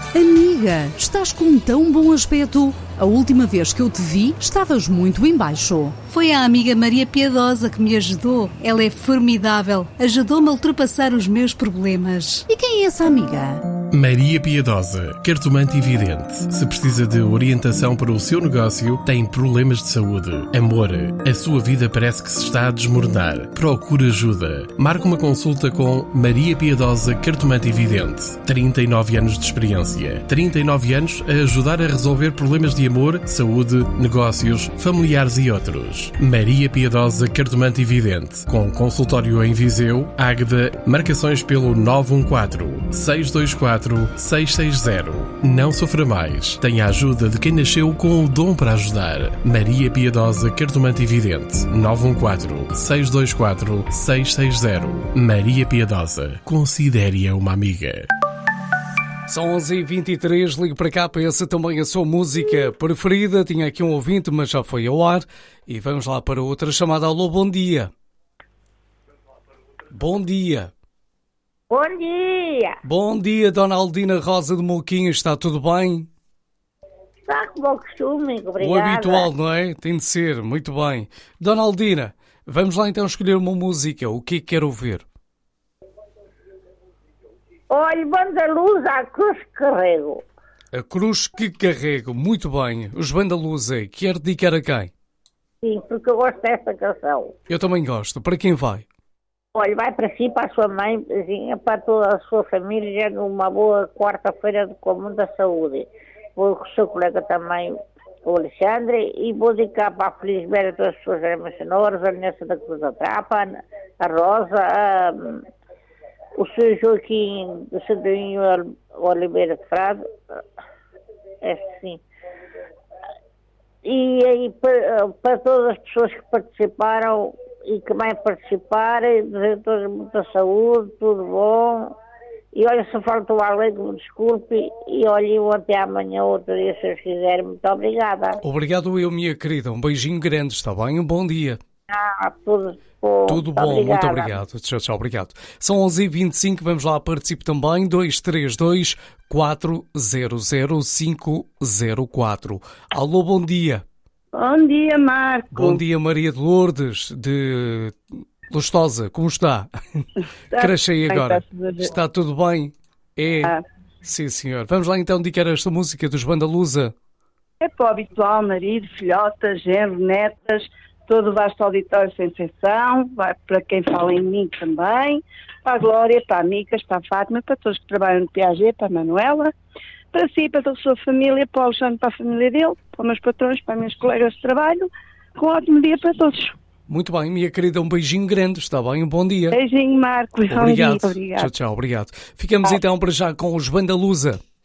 Amiga, estás com tão bom aspecto. A última vez que eu te vi, estavas muito em baixo. Foi a amiga Maria Piedosa que me ajudou. Ela é formidável. Ajudou-me a ultrapassar os meus problemas. E quem é essa amiga? Maria Piedosa, cartomante e vidente. Se precisa de orientação para o seu negócio, tem problemas de saúde, amor, a sua vida parece que se está a desmoronar. Procure ajuda. Marque uma consulta com Maria Piedosa, cartomante e vidente. 39 anos de experiência. 39 anos a ajudar a resolver problemas de amor, saúde, negócios, familiares e outros. Maria Piedosa, cartomante e vidente. Com consultório em Viseu, Águeda, marcações pelo 914-624-660. Não sofra mais. Tenha a ajuda de quem nasceu com o dom para ajudar. Maria Piedosa, cartomante e vidente. 914-624-660. Maria Piedosa. Considere-a uma amiga. São 11h23, ligo para cá, peça também a sua música preferida. Tinha aqui um ouvinte, mas já foi ao ar. E vamos lá para outra chamada. Alô, bom dia. Bom dia. Bom dia. Bom dia, Dona Aldina Rosa de Mouquinhos. Está tudo bem? Está como ao costume, obrigada. O habitual, não é? Tem de ser, muito bem. Dona Aldina, vamos lá então escolher uma música. O que é que quer ouvir? Olha, banda luz à cruz que carrego. A cruz que carrego, muito bem. Os Bandalusa, quer dedicar a quem? Sim, porque eu gosto dessa canção. Eu também gosto. Para quem vai? Olha, vai para si, para a sua mãe, para toda a sua família, já numa boa quarta-feira com muita saúde. Vou com o seu colega também, o Alexandre, e vou dedicar para a Felisbera todas as pessoas armacenadoras, a Nessa da Cruz da Trapa, a Rosa, o Sr. Joaquim do Santoinho Oliveira de Frade, sim. E aí para todas as pessoas que participaram e que vão participar, desejo todos muita saúde, tudo bom. E olha, se faltou alguém que me desculpe, e olha, eu até amanhã, outro dia, se Deus quiser. Muito obrigada. Obrigado eu, minha querida. Um beijinho grande, está bem? Um bom dia. Tudo bom. Tudo bom, obrigada. Muito obrigado. Tchau, tchau, obrigado. São 11h25, vamos lá, participe também. 232-400-504. Alô, bom dia. Bom dia, Marco. Bom dia, Maria de Lourdes, de Lustosa. Como está? Crachei agora. Está tudo bem? É? Sim, senhor. Vamos lá então dedicar esta música dos Bandalusa. É para o habitual, marido, filhotas, genro, netas, todo o vasto auditório sem exceção, vai para quem fala em mim também, para a Glória, para a Micas, para a Fátima, para todos que trabalham no Piaget, para a Manuela, para si, para toda a sua família, para o Alexandre, para a família dele, para os meus patrões, para os meus colegas de trabalho. Um ótimo dia para todos. Muito bem, minha querida, um beijinho grande, está bem? Um bom dia. Beijinho, Marco. Obrigado. Bom dia, obrigado. Tchau, tchau, obrigado. Ficamos então para já com os Bandalusa.